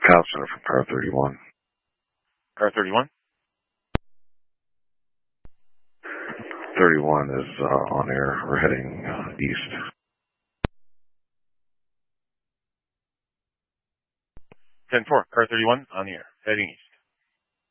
Kyle Center from car 31. Car 31? 31 is on air. We're heading east. 10-4, car 31 on the air, heading east.